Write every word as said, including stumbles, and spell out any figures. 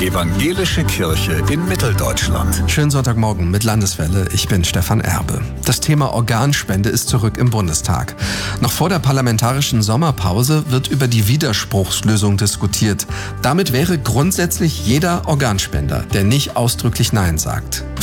Evangelische Kirche in Mitteldeutschland. Schönen Sonntagmorgen mit Landeswelle. Ich bin Stefan Erbe. Das Thema Organspende ist zurück im Bundestag. Noch vor der parlamentarischen Sommerpause wird über die Widerspruchslösung diskutiert. Damit wäre grundsätzlich jeder Organspender, der nicht ausdrücklich Nein sagt.